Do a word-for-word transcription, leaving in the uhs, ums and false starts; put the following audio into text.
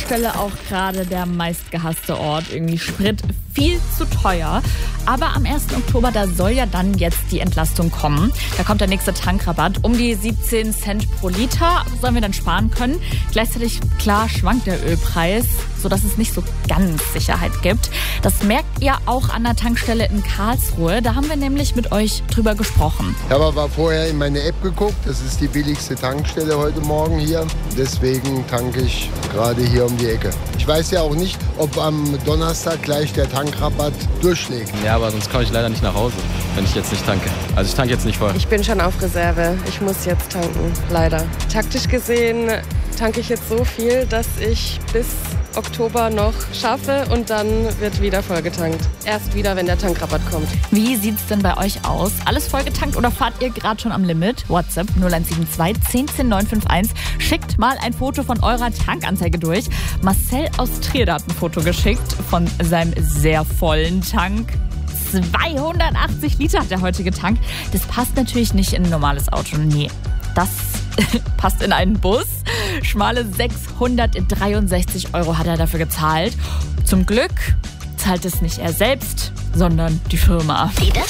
Tankstelle auch gerade der meistgehasste Ort. Irgendwie Sprit viel zu teuer. Aber am ersten Oktober, da soll ja dann jetzt die Entlastung kommen. Da kommt der nächste Tankrabatt. Um die siebzehn Cent pro Liter sollen wir dann sparen können. Gleichzeitig, klar, schwankt der Ölpreis, sodass es nicht so ganz Sicherheit gibt. Das merkt ihr auch an der Tankstelle in Karlsruhe. Da haben wir nämlich mit euch drüber gesprochen. Ich habe aber vorher in meine App geguckt. Das ist die billigste Tankstelle heute Morgen hier. Deswegen tanke ich gerade hier um die Ecke. Ich weiß ja auch nicht, ob am Donnerstag gleich der Tankrabatt durchschlägt. Ja, aber sonst komme ich leider nicht nach Hause, wenn ich jetzt nicht tanke. Also ich tanke jetzt nicht voll. Ich bin schon auf Reserve. Ich muss jetzt tanken, leider. Taktisch gesehen tanke ich jetzt so viel, dass ich bis Oktober noch schaffe und dann wird wieder vollgetankt. Erst wieder, wenn der Tankrabatt kommt. Wie sieht's denn bei euch aus? Alles vollgetankt oder fahrt ihr gerade schon am Limit? WhatsApp null eins sieben zwei zehn zehn neun fünf eins. Schickt mal ein Foto von eurer Tankanzeige durch. Marcel aus Trier hat ein Foto geschickt von seinem sehr vollen Tank. zweihundertachtzig Liter hat er heute getankt. Das passt natürlich nicht in ein normales Auto. Nee, das passt in einen Bus. Schmale sechshundertdreiundsechzig Euro hat er dafür gezahlt. Zum Glück zahlt es nicht er selbst, sondern die Firma.